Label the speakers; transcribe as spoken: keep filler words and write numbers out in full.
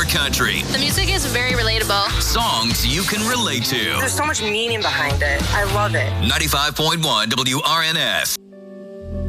Speaker 1: country.
Speaker 2: The music is very relatable.
Speaker 1: Songs you can relate to.
Speaker 3: There's so much meaning behind it. I love it.
Speaker 1: ninety-five point one W R N S.